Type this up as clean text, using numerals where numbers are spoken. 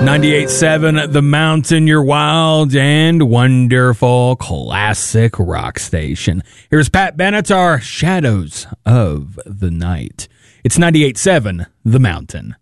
98.7 The Mountain, your wild and wonderful classic rock station. Here's Pat Benatar, Shadows of the Night. It's 98.7 The Mountain.